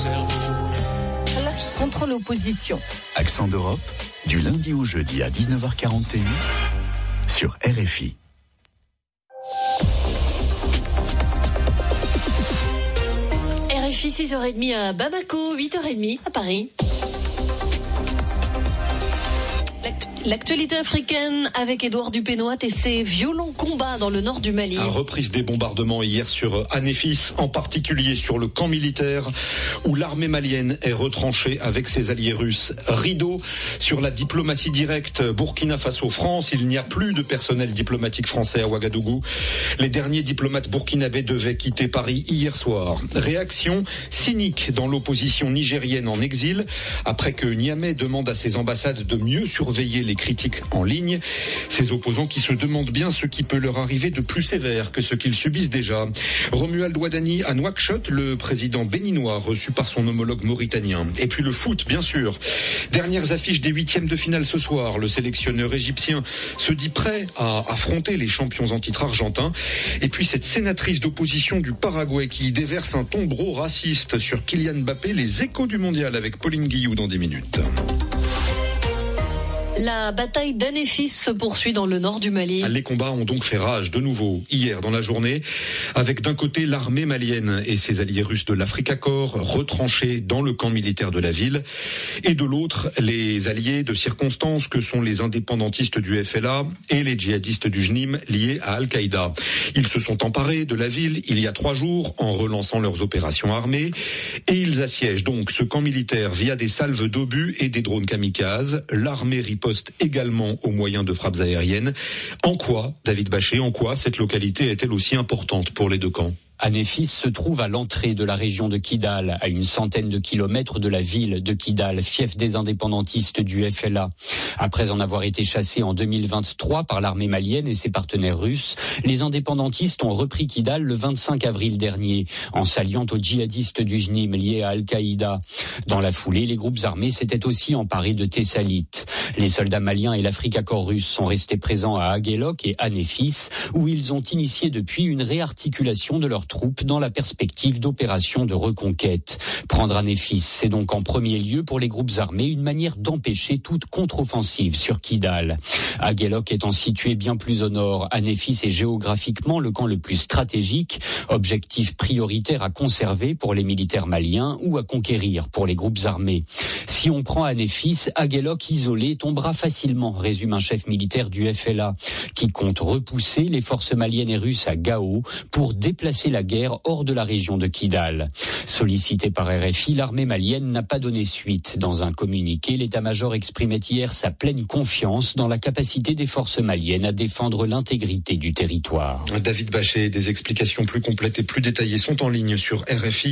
Contre l'opposition. Accent d'Europe, du lundi au jeudi à 19h41 sur RFI. RFI 6h30 à Bamako, 8h30 à Paris. L'actualité africaine avec Édouard Dupénoat et ses violents combats dans le nord du Mali. La reprise des bombardements hier sur Anéfis, en particulier sur le camp militaire où l'armée malienne est retranchée avec ses alliés russes. Rideau sur la diplomatie directe Burkina Faso-France. Il n'y a plus de personnel diplomatique français à Ouagadougou. Les derniers diplomates burkinabés devaient quitter Paris hier soir. Réaction cynique dans l'opposition nigérienne en exil après que Niamey demande à ses ambassades de mieux surveiller les critiques en ligne. Ces opposants qui se demandent bien ce qui peut leur arriver de plus sévère que ce qu'ils subissent déjà. Romuald Ouadani à Nouakchott, le président béninois reçu par son homologue mauritanien. Et puis le foot, bien sûr. Dernières affiches des huitièmes de finale ce soir. Le sélectionneur égyptien se dit prêt à affronter les champions en titre argentins. Et puis cette sénatrice d'opposition du Paraguay qui déverse un tombereau raciste sur Kylian Mbappé. Les échos du mondial avec Pauline Guillou dans 10 minutes. La bataille d'Anéfis se poursuit dans le nord du Mali. Les combats ont donc fait rage de nouveau hier dans la journée, avec d'un côté l'armée malienne et ses alliés russes de l'Africa Corps retranchés dans le camp militaire de la ville, et de l'autre les alliés de circonstance que sont les indépendantistes du FLA et les djihadistes du JNIM liés à Al-Qaïda. Ils se sont emparés de la ville il y a 3 jours en relançant leurs opérations armées, et ils assiègent donc ce camp militaire via des salves d'obus et des drones kamikazes. L'armée riposte également aux moyens de frappes aériennes. En quoi, David Bachet, cette localité est-elle aussi importante pour les deux camps ? Anéfis se trouve à l'entrée de la région de Kidal, à une centaine de kilomètres de la ville de Kidal, fief des indépendantistes du FLA. Après en avoir été chassés en 2023 par l'armée malienne et ses partenaires russes, les indépendantistes ont repris Kidal le 25 avril dernier, en s'alliant aux djihadistes du JNIM liés à Al-Qaïda. Dans la foulée, les groupes armés s'étaient aussi emparés de Tessalit. Les soldats maliens et l'Africa Corps russe sont restés présents à Aguelok et Anéfis, où ils ont initié depuis une réarticulation de leurs troupes dans la perspective d'opérations de reconquête. Prendre Anéfis, c'est donc en premier lieu pour les groupes armés une manière d'empêcher toute contre-offensive sur Kidal. Aguelok étant situé bien plus au nord, Anéfis est géographiquement le camp le plus stratégique, objectif prioritaire à conserver pour les militaires maliens ou à conquérir pour les groupes armés. Si on prend Anéfis, Aguelok isolé tombera facilement, résume un chef militaire du FLA, qui compte repousser les forces maliennes et russes à Gao pour déplacer la guerre hors de la région de Kidal. Sollicité par RFI, l'armée malienne n'a pas donné suite. Dans un communiqué, l'état-major exprimait hier sa pleine confiance dans la capacité des forces maliennes à défendre l'intégrité du territoire. David Bachet, des explications plus complètes et plus détaillées sont en ligne sur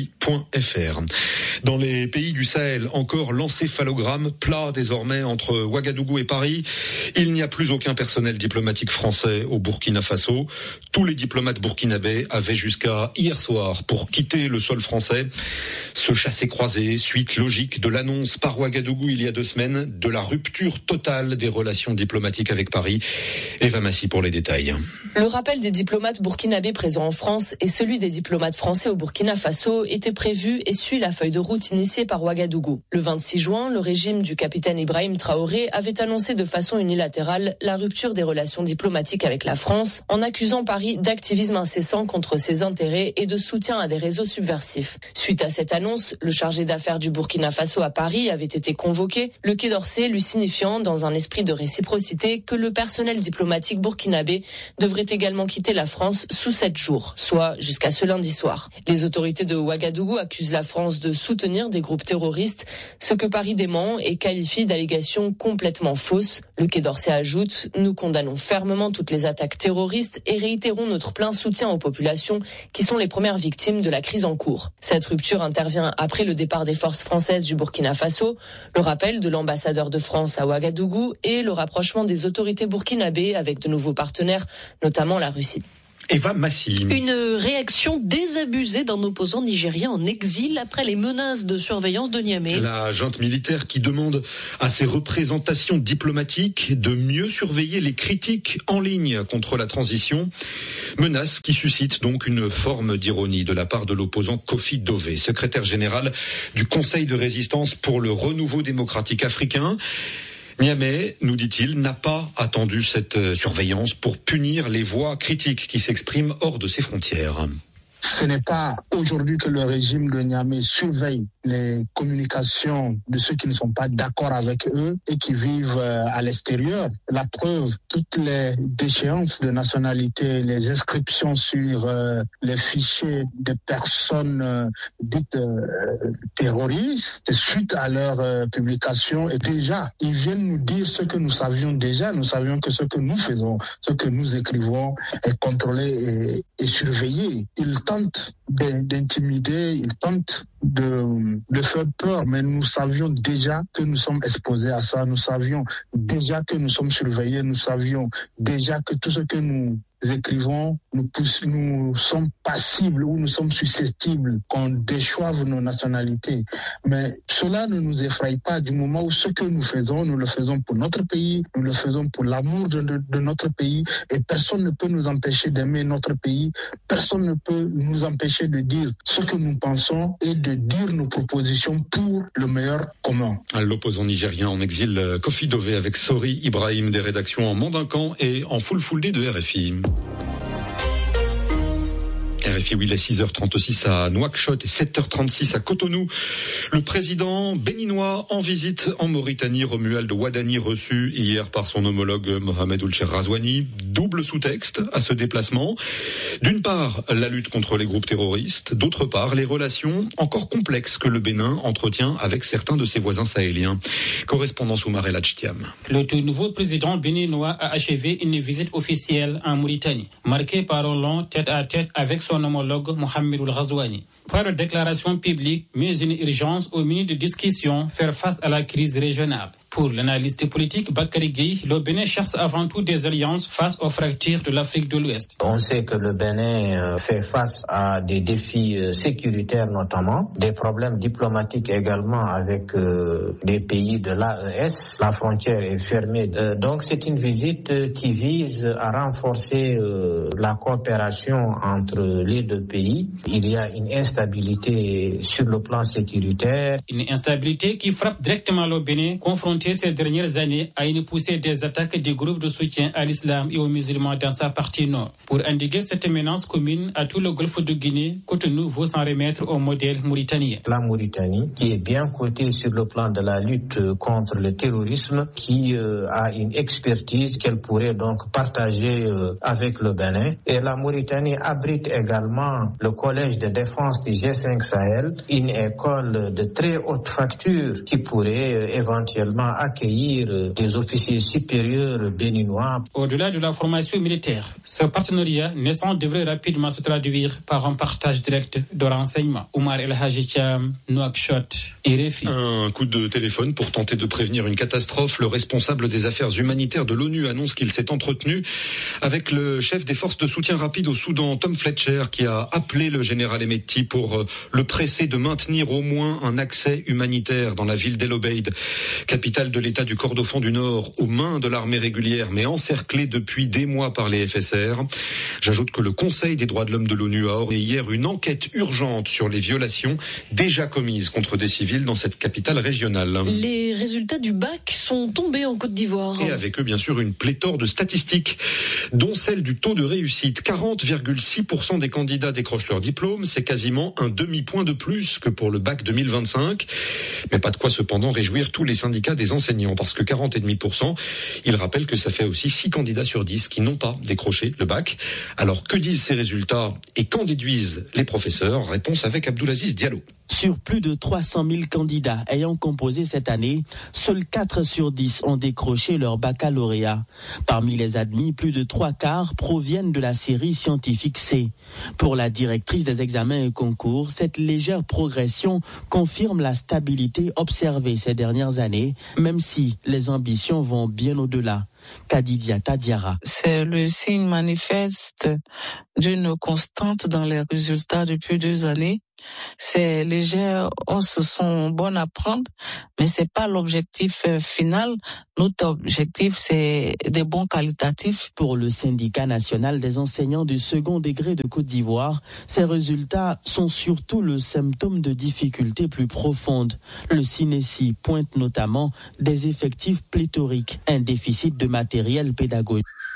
RFI.fr. Dans les pays du Sahel, encore l'encéphalogramme plat désormais entre Ouagadougou et Paris. Il n'y a plus aucun personnel diplomatique français au Burkina Faso. Tous les diplomates burkinabés avaient jusqu'à hier soir pour quitter le sol français. Ce chassé-croisé, suite logique de l'annonce par Ouagadougou il y a 2 semaines de la rupture totale des relations diplomatiques avec Paris. Eva Massy pour les détails. Le rappel des diplomates burkinabés présents en France et celui des diplomates français au Burkina Faso était prévu et suit la feuille de route initiée par Ouagadougou. Le 26 juin, le régime du capitaine Ibrahim Traoré avait annoncé de façon unilatérale la rupture des relations diplomatiques avec la France en accusant Paris d'activisme incessant contre ses intérêts et de soutien à des réseaux subversifs. Suite à cette annonce, le chargé d'affaires du Burkina Faso à Paris avait été convoqué, le Quai d'Orsay lui signifiant dans un esprit de réciprocité que le personnel diplomatique burkinabé devrait également quitter la France sous 7 jours, soit jusqu'à ce lundi soir. Les autorités de Ouagadougou accusent la France de soutenir des groupes terroristes, ce que Paris dément et qualifie d'allégations complètement fausses. Le Quai d'Orsay ajoute « Nous condamnons fermement toutes les attaques terroristes et réitérons notre plein soutien aux populations qui sont les premières victimes de la crise en cours. » Cette rupture intervient après le départ des forces françaises du Burkina Faso, le rappel de l'ambassadeur de France à Ouagadougou et le rapprochement des autorités burkinabées avec de nouveaux partenaires, notamment la Russie. Eva Massi. Une réaction désabusée d'un opposant nigérien en exil après les menaces de surveillance de Niamey. La junte militaire qui demande à ses représentations diplomatiques de mieux surveiller les critiques en ligne contre la transition. Menace qui suscite donc une forme d'ironie de la part de l'opposant Kofi Dové, secrétaire général du Conseil de résistance pour le renouveau démocratique africain. Niamey, nous dit-il, n'a pas attendu cette surveillance pour punir les voix critiques qui s'expriment hors de ses frontières. Ce n'est pas aujourd'hui que le régime de Niamey surveille les communications de ceux qui ne sont pas d'accord avec eux et qui vivent à l'extérieur. La preuve, toutes les déchéances de nationalité, les inscriptions sur les fichiers des personnes dites terroristes, suite à leur publication, et déjà, ils viennent nous dire ce que nous savions déjà. Nous savions que ce que nous faisons, ce que nous écrivons est contrôlé et surveillé. Ils tentent d'intimider, ils tentent de faire peur, mais nous savions déjà que nous sommes exposés à ça, nous savions déjà que nous sommes surveillés, nous savions déjà que tout ce que nous écrivons, nous sommes passibles ou nous sommes susceptibles qu'on déchoive nos nationalités. Mais cela ne nous effraie pas du moment où ce que nous le faisons pour notre pays, nous le faisons pour l'amour de notre pays, et personne ne peut nous empêcher d'aimer notre pays, personne ne peut nous empêcher de dire ce que nous pensons et de dire nos propositions pour le meilleur commun. L'opposant nigérien en exil, Kofi Dové, avec Sori Ibrahim des rédactions en Mandincan et en Full Day de RFI. RFI, oui, il est 6h36 à Nouakchott et 7h36 à Cotonou. Le président béninois en visite en Mauritanie, Romuald Wadani, reçu hier par son homologue Mohamed Ould Cheikh Razouani. Double sous-texte à ce déplacement. D'une part, la lutte contre les groupes terroristes. D'autre part, les relations encore complexes que le Bénin entretient avec certains de ses voisins sahéliens. Correspondance Oumarel Achtiam. Le tout nouveau président béninois a achevé une visite officielle en Mauritanie, marquée par un long tête-à-tête avec son homologue Mohamed Ould Razouani. Pas de déclaration publique, mais une urgence au milieu de discussions, faire face à la crise régionale. Pour l'analyste politique Bakary Gueye, le Bénin cherche avant tout des alliances face aux fractures de l'Afrique de l'Ouest. On sait que le Bénin fait face à des défis sécuritaires notamment, des problèmes diplomatiques également avec des pays de l'AES. La frontière est fermée. Donc c'est une visite qui vise à renforcer la coopération entre les deux pays. Il y a une instabilité sur le plan sécuritaire. Une instabilité qui frappe directement le Bénin, confronté ces dernières années à une poussée des attaques des groupes de soutien à l'islam et aux musulmans dans sa partie nord. Pour endiguer cette menace commune à tout le golfe de Guinée, Cotonou veut s'en remettre au modèle mauritanien. La Mauritanie, qui est bien cotée sur le plan de la lutte contre le terrorisme, qui a une expertise qu'elle pourrait donc partager avec le Bénin. Et la Mauritanie abrite également le collège de défense du G5 Sahel, une école de très haute facture qui pourrait éventuellement accueillir des officiers supérieurs béninois. Au-delà de la formation militaire, ce partenariat naissant devrait rapidement se traduire par un partage direct de renseignements. Oumar El Hadji Thiam, Nouakchott, RFI. Un coup de téléphone pour tenter de prévenir une catastrophe. Le responsable des affaires humanitaires de l'ONU annonce qu'il s'est entretenu avec le chef des forces de soutien rapide au Soudan, Tom Fletcher, qui a appelé le général Hemedti pour le presser de maintenir au moins un accès humanitaire dans la ville d'El Obeid, capitale de l'État du Kordofan du Nord, aux mains de l'armée régulière, mais encerclée depuis des mois par les FSR. J'ajoute que le Conseil des droits de l'homme de l'ONU a ordonné hier une enquête urgente sur les violations déjà commises contre des civils dans cette capitale régionale. Les résultats du bac sont tombés en Côte d'Ivoire. Et avec eux, bien sûr, une pléthore de statistiques, dont celle du taux de réussite. 40,6% des candidats décrochent leur diplôme. C'est quasiment un demi-point de plus que pour le bac 2025. Mais pas de quoi cependant réjouir tous les syndicats des enseignants, parce que 40,5%, il rappelle que ça fait aussi 6 candidats sur 10 qui n'ont pas décroché le bac. Alors que disent ces résultats et qu'en déduisent les professeurs? Réponse avec Abdoulaziz Diallo. Sur plus de 300 000 candidats ayant composé cette année, seuls 4 sur 10 ont décroché leur baccalauréat. Parmi les admis, plus de 3/4 proviennent de la série scientifique C. Pour la directrice des examens et concours, cette légère progression confirme la stabilité observée ces dernières années, même si les ambitions vont bien au-delà. Kadidiata Diarra. C'est le signe manifeste d'une constante dans les résultats depuis 2 années. Ces légères hausses sont bonnes à prendre, mais c'est pas l'objectif final. Notre objectif, c'est des bons qualitatifs. Pour le syndicat national des enseignants du second degré de Côte d'Ivoire, ces résultats sont surtout le symptôme de difficultés plus profondes. Le SINESI pointe notamment des effectifs pléthoriques, un déficit de matériel pédagogique.